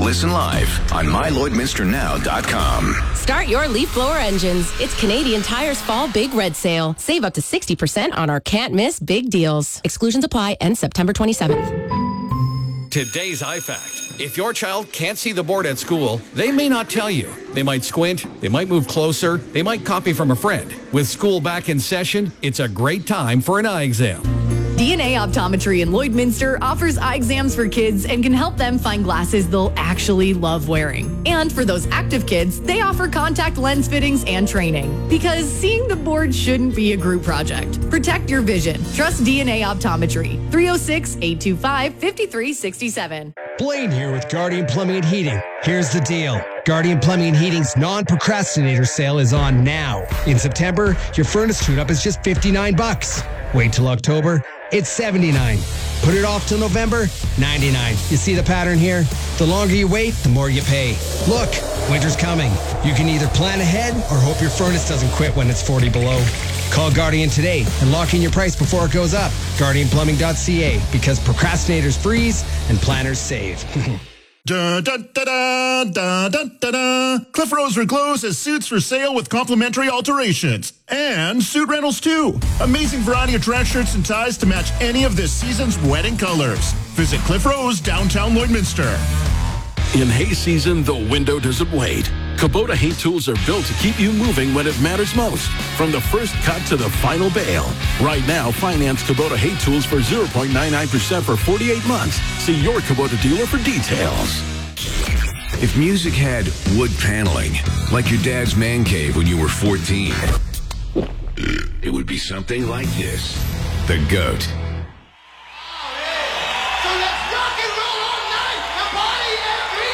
listen live on MyLloydMinsterNow.com. Start your leaf blower engines. It's Canadian Tire's Fall Big Red Sale. Save up to 60% on our can't miss big deals. Exclusions apply. End September 27th. Today's iFact. If your child can't see the board at school, they may not tell you. They might squint, they might move closer, they might copy from a friend. With school back in session, it's a great time for an eye exam. DNA Optometry in Lloydminster offers eye exams for kids and can help them find glasses they'll actually love wearing. And for those active kids, they offer contact lens fittings and training. Because seeing the board shouldn't be a group project. Protect your vision. Trust DNA Optometry. 306-825-5367. Blaine here with Guardian Plumbing and Heating. Here's the deal. Guardian Plumbing and Heating's non-procrastinator sale is on now. In September, your furnace tune-up is just $59. Wait till October, it's $79. Put it off till November, $99. You see the pattern here? The longer you wait, the more you pay. Look, winter's coming. You can either plan ahead or hope your furnace doesn't quit when it's 40 below. Call Guardian today and lock in your price before it goes up. GuardianPlumbing.ca, because procrastinators freeze and planners save. Da, da, da, da, da, da, da, da. Cliff Roser Clothes has suits for sale with complimentary alterations. And suit rentals too. Amazing variety of dress shirts and ties to match any of this season's wedding colors. Visit Cliff Rose, downtown Lloydminster. In hay season, the window doesn't wait. Kubota hay tools are built to keep you moving when it matters most. From the first cut to the final bale. Right now, finance Kubota hay tools for 0.99% for 48 months. See your Kubota dealer for details. If music had wood paneling, like your dad's man cave when you were 14, it would be something like this. The GOAT.